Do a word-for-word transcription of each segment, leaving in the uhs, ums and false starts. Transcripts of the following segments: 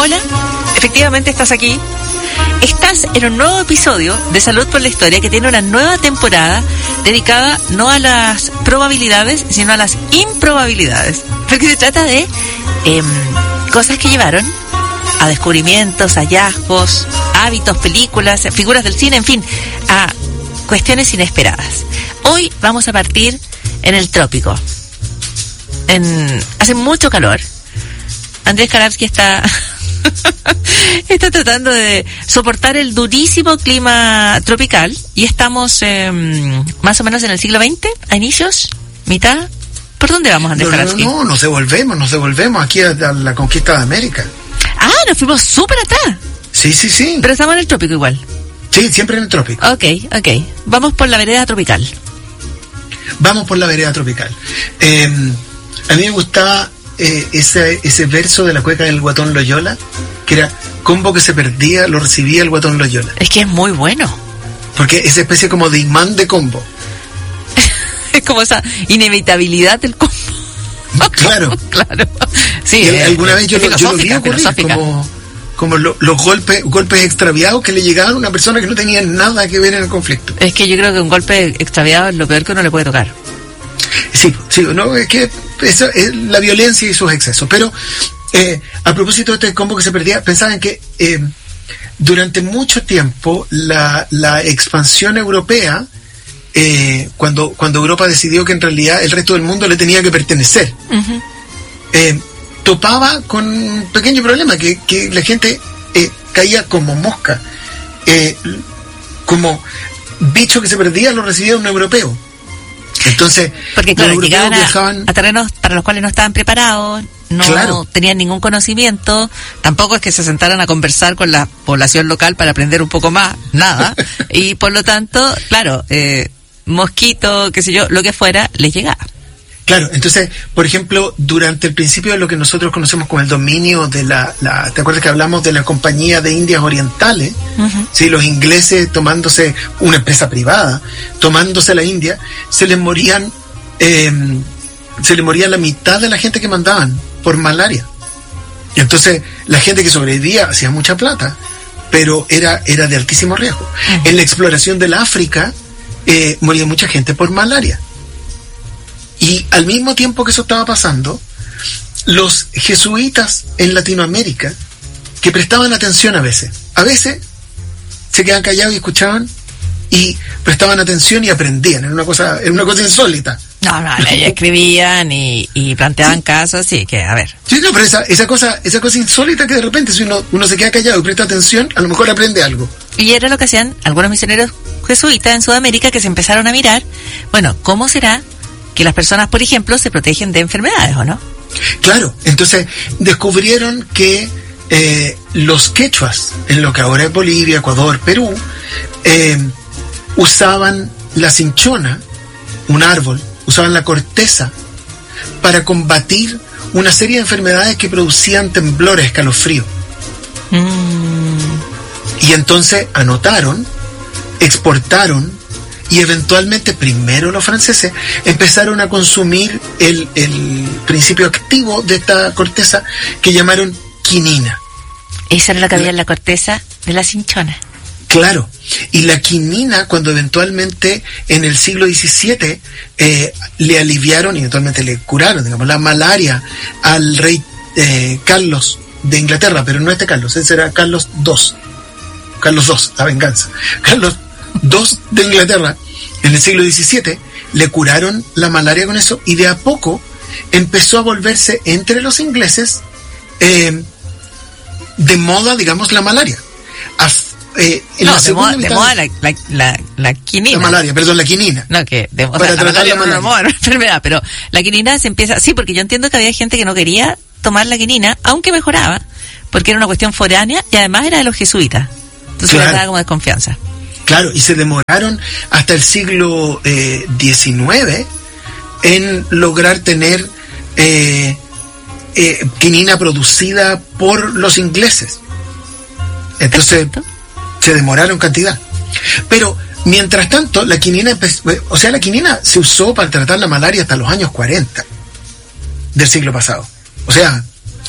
Hola, efectivamente estás aquí. Estás en un nuevo episodio de Salud por la Historia que tiene una nueva temporada dedicada no a las probabilidades, sino a las improbabilidades. Porque se trata de eh, cosas que llevaron a descubrimientos, hallazgos, hábitos, películas, figuras del cine, en fin, a cuestiones inesperadas. Hoy vamos a partir en el trópico. En, hace mucho calor. Andrés Karabsky está está tratando de soportar el durísimo clima tropical y estamos eh, más o menos en el siglo veinte, a inicios, mitad. ¿Por dónde vamos, Andrés no, no, Karabsky? No, no, nos devolvemos, nos devolvemos aquí a, a la conquista de América. Ah, nos fuimos súper atrás. Sí, sí, sí. Pero estamos en el trópico igual. Sí, siempre en el trópico. Ok, ok. Vamos por la vereda tropical. Vamos por la vereda tropical. Eh, a mí me gustaba eh, ese, ese verso de la cueca del Guatón Loyola, que era: combo que se perdía, lo recibía el Guatón Loyola. Es que es muy bueno. Porque esa especie como de imán de combo. Es como esa inevitabilidad del combo. Claro. Claro. Sí, y eh, alguna vez yo, es lo, yo lo vi ocurrir como, como lo, los golpes golpes extraviados que le llegaban a una persona que no tenía nada que ver en el conflicto. Es que yo creo que un golpe extraviado es lo peor que uno le puede tocar. Sí, sí, no, es que eso es la violencia y sus excesos. Pero eh, a propósito de este combo que se perdía, pensaban que eh, durante mucho tiempo la, la expansión europea, eh, cuando, cuando Europa decidió que en realidad el resto del mundo le tenía que pertenecer, uh-huh. eh, topaba con un pequeño problema, que, que la gente eh, caía como mosca, eh, como bicho que se perdía lo recibía un europeo. Entonces, porque claro, los llegaban a, viajaban a terrenos para los cuales no estaban preparados, no claro. tenían ningún conocimiento, tampoco es que se sentaran a conversar con la población local para aprender un poco más, nada, y por lo tanto, claro, eh, mosquito, qué sé yo, lo que fuera, les llegaba. Claro, entonces, por ejemplo, durante el principio de lo que nosotros conocemos como el dominio de la, la ¿te acuerdas que hablamos de la Compañía de Indias Orientales? Uh-huh. Sí, los ingleses tomándose una empresa privada, tomándose la India, se les morían, eh, se les moría la mitad de la gente que mandaban por malaria. Y entonces, la gente que sobrevivía hacía mucha plata, pero era, era de altísimo riesgo. Uh-huh. En la exploración del África, eh, moría mucha gente por malaria. Y al mismo tiempo que eso estaba pasando, los jesuitas en Latinoamérica, que prestaban atención a veces, a veces se quedaban callados y escuchaban, y prestaban atención y aprendían. Era una cosa, era una cosa insólita. No, no, ellos escribían y, y planteaban sí. casos, sí, que, a ver. Sí, no, pero esa, esa cosa, esa cosa insólita que de repente si uno, uno se queda callado y presta atención, a lo mejor aprende algo. Y era lo que hacían algunos misioneros jesuitas en Sudamérica, que se empezaron a mirar, bueno, ¿cómo será que las personas, por ejemplo, se protegen de enfermedades, o no? Claro, entonces descubrieron que eh, los quechuas, en lo que ahora es Bolivia, Ecuador, Perú, eh, usaban la cinchona, un árbol, usaban la corteza para combatir una serie de enfermedades que producían temblores, escalofríos. Mm. Y entonces anotaron, exportaron, y eventualmente, primero los franceses, empezaron a consumir el, el principio activo de esta corteza que llamaron quinina. Eso era lo que había en la corteza de la cinchona. Claro. Y la quinina, cuando eventualmente en el siglo diecisiete eh, le aliviaron y eventualmente le curaron, digamos, la malaria al rey eh, Carlos de Inglaterra, pero no este Carlos, ese era Carlos segundo. Carlos segundo, la venganza. Carlos Dos de Inglaterra, en el siglo diecisiete, le curaron la malaria con eso, y de a poco empezó a volverse entre los ingleses eh, de moda, digamos, la malaria. A, eh, en no, la de moda, mitad, de moda la, la, la, la quinina. La malaria, perdón, la quinina. No, que de, o para sea, tratar la malaria, la malaria. No, no, no, enfermedad, pero la quinina se empieza, sí, porque yo entiendo que había gente que no quería tomar la quinina, aunque mejoraba, porque era una cuestión foránea y además era de los jesuitas. Entonces claro. les daba como desconfianza. Claro, y se demoraron hasta el siglo eh, diecinueve en lograr tener eh, eh, quinina producida por los ingleses. Entonces, Perfecto. se demoraron cantidad. Pero, mientras tanto, la quinina empezó, o sea, la quinina se usó para tratar la malaria hasta los años cuarenta del siglo pasado. O sea,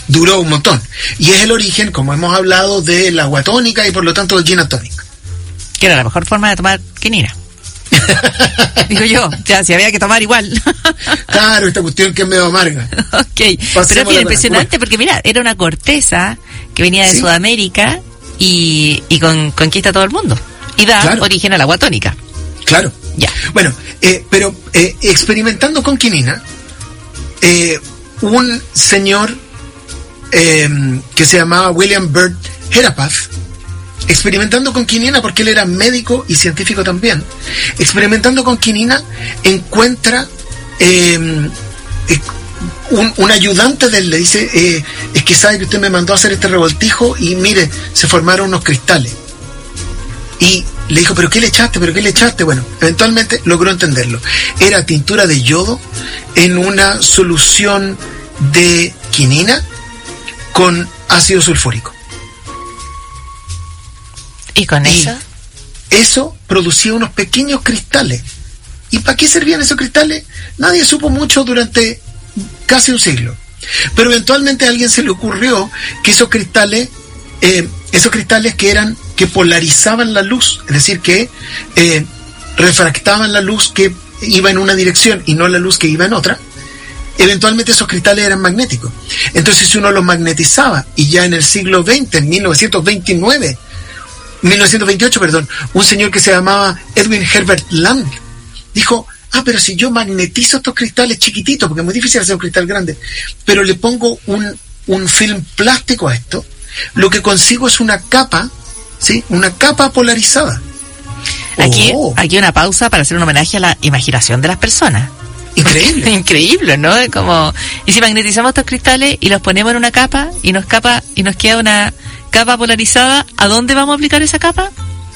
duró un montón. Y es el origen, como hemos hablado, de la agua tónica y por lo tanto del gin and tonic. Que era la mejor forma de tomar quinina. Digo yo, ya, si había que tomar igual. Claro, esta cuestión que es medio amarga. Ok, pero mira, impresionante, porque mira, era una corteza que venía de ¿sí? Sudamérica y, y con, conquista todo el mundo. Y da claro. origen a la agua tónica. Claro. Ya. Bueno, eh, pero eh, experimentando con quinina, eh, un señor eh, que se llamaba William Byrd Herapath, experimentando con quinina, porque él era médico y científico también, experimentando con quinina, encuentra eh, eh, un, un ayudante de él, le dice, eh, es que sabe que usted me mandó a hacer este revoltijo y mire, se formaron unos cristales. Y le dijo, ¿pero qué le echaste? ¿Pero qué le echaste? Bueno, eventualmente logró entenderlo. Era tintura de yodo en una solución de quinina con ácido sulfúrico. ¿Y con y eso? Eso producía unos pequeños cristales. ¿Y para qué servían esos cristales? Nadie supo mucho durante casi un siglo. Pero eventualmente a alguien se le ocurrió que esos cristales, eh, esos cristales que eran, que polarizaban la luz, es decir, que eh, refractaban la luz que iba en una dirección y no la luz que iba en otra, eventualmente esos cristales eran magnéticos. Entonces si uno los magnetizaba, y ya en el siglo veinte, en mil novecientos veintinueve, mil novecientos veintiocho, perdón, un señor que se llamaba Edwin Herbert Land dijo, ah, pero si yo magnetizo estos cristales chiquititos, porque es muy difícil hacer un cristal grande, pero le pongo un, un film plástico a esto, lo que consigo es una capa, ¿sí? Una capa polarizada. Aquí, oh. aquí una pausa para hacer un homenaje a la imaginación de las personas. Increíble. Increíble, ¿no? Como, y si magnetizamos estos cristales y los ponemos en una capa y nos capa y nos queda una capa polarizada, ¿a dónde vamos a aplicar esa capa?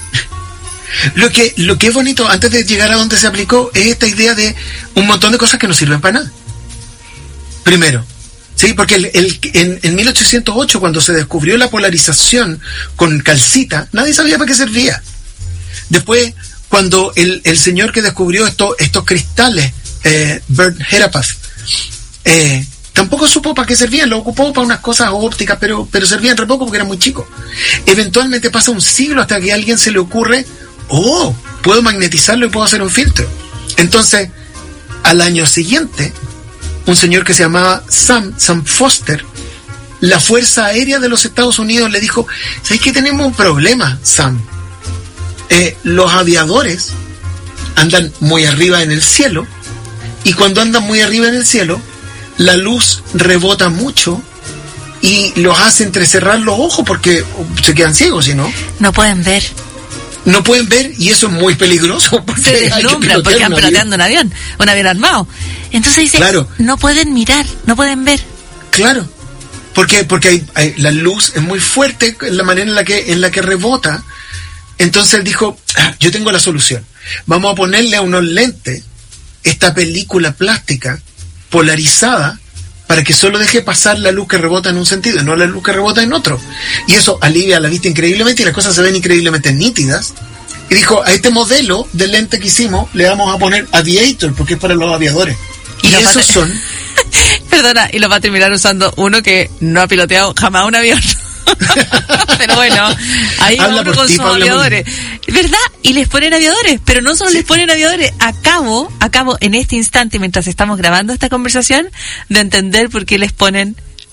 Lo que, lo que es bonito, antes de llegar a donde se aplicó, es esta idea de un montón de cosas que no sirven para nada. Primero, sí, porque el, el, en, en mil ochocientos ocho, cuando se descubrió la polarización con calcita, nadie sabía para qué servía. Después, cuando el, el señor que descubrió esto, estos cristales, eh, Byrd Herapath, eh, tampoco supo para qué servían, lo ocupó para unas cosas ópticas, pero, pero servían re poco porque eran muy chicos. Eventualmente pasa un siglo hasta que a alguien se le ocurre, oh, puedo magnetizarlo y puedo hacer un filtro. Entonces, al año siguiente, un señor que se llamaba Sam, Sam Foster, la Fuerza Aérea de los Estados Unidos le dijo, ¿sabes que tenemos un problema, Sam? Eh, los aviadores andan muy arriba en el cielo, y cuando andan muy arriba en el cielo, la luz rebota mucho y los hace entrecerrar los ojos porque se quedan ciegos, ¿sí, no? No pueden ver. No pueden ver, y eso es muy peligroso porque se deslumbran porque están piloteando un avión, un avión armado. Entonces dice, claro, no pueden mirar, no pueden ver. Claro, porque porque hay, hay, la luz es muy fuerte en la manera en la que en la que rebota. Entonces él dijo, ah, yo tengo la solución. Vamos a ponerle a unos lentes esta película plástica polarizada para que solo deje pasar la luz que rebota en un sentido y no la luz que rebota en otro. Y eso alivia la vista increíblemente y las cosas se ven increíblemente nítidas. Y dijo, a este modelo de lente que hicimos le vamos a poner Aviator, porque es para los aviadores. Y, y esos te... son... Perdona, y lo va a terminar usando uno que no ha piloteado jamás un avión. Pero bueno, ahí va uno con sus aviadores, ¿verdad? Y les ponen aviadores, pero no solo sí. les ponen aviadores. Acabo, acabo en este instante, mientras estamos grabando esta conversación, de entender por qué les ponen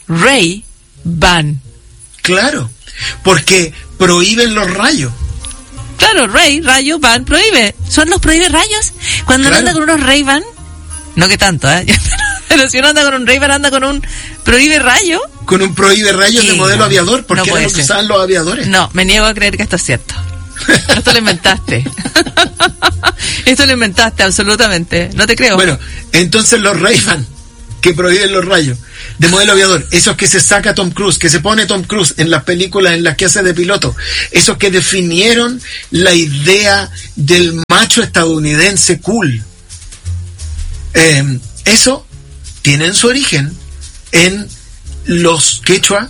Ray-Ban. Claro, porque prohíben los rayos. Claro, Ray, rayo, Ban, prohíbe. ¿Son los prohíbe rayos? Cuando claro. uno anda con unos Ray-Ban, no que tanto, ¿eh? Pero si uno anda con un Ray-Ban, anda con un prohíbe rayo. Con un prohíbe rayos sí, de modelo no, aviador, porque no era lo que usaban los aviadores. No, me niego a creer que esto es cierto. Esto lo inventaste. Esto lo inventaste, absolutamente. No te creo. Bueno, entonces los Ray-Ban, que prohíben los rayos, de modelo aviador, esos que se saca Tom Cruise, que se pone Tom Cruise en las películas en las que hace de piloto, esos que definieron la idea del macho estadounidense cool, eh, eso tienen su origen en los quechua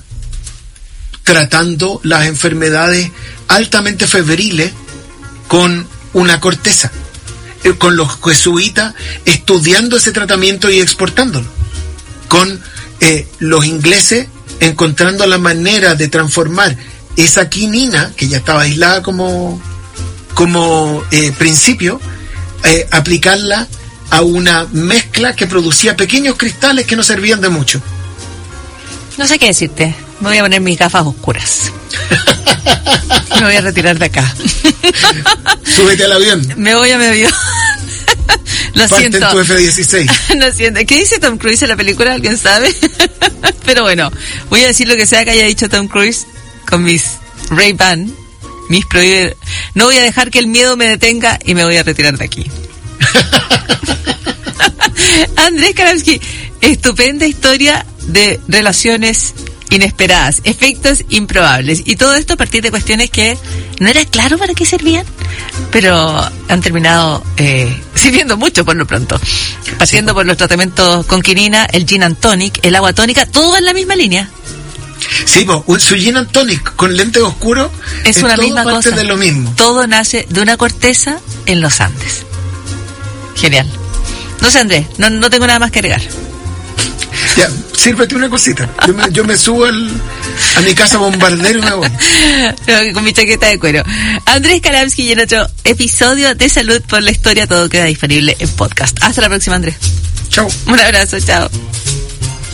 tratando las enfermedades altamente febriles con una corteza, eh, con los jesuitas estudiando ese tratamiento y exportándolo, con eh, los ingleses encontrando la manera de transformar esa quinina, que ya estaba aislada como, como eh, principio, eh, aplicarla a una mezcla que producía pequeños cristales que no servían de mucho. No sé qué decirte. Me voy a poner mis gafas oscuras. Me voy a retirar de acá. Súbete al avión. Me voy a mi avión. Lo Parte siento. en tu F dieciséis. Lo siento. ¿Qué dice Tom Cruise en la película? ¿Alguien sabe? Pero bueno, voy a decir lo que sea que haya dicho Tom Cruise con mis Ray-Ban, mis prohibir. No voy a dejar que el miedo me detenga y me voy a retirar de aquí. Andrés Karamsky, estupenda historia de relaciones inesperadas, efectos improbables, y todo esto a partir de cuestiones que no era claro para qué servían, pero han terminado eh, sirviendo mucho por lo pronto, partiendo sí, por los tratamientos con quinina, el gin and tonic, el agua tónica, todo va en la misma línea. Sí, pues, su gin and tonic con lentes oscuros es, es una todo misma parte cosa, de lo mismo. Todo nace de una corteza en los Andes. Genial. No sé, Andrés, no, no tengo nada más que agregar. Ya, sírvete una cosita. Yo me, yo me subo al, a mi casa bombardero y me voy. No, con mi chaqueta de cuero. Andrés Karamsky y en otro episodio de Salud por la Historia. Todo queda disponible en podcast. Hasta la próxima, Andrés. Chao. Un abrazo, chao.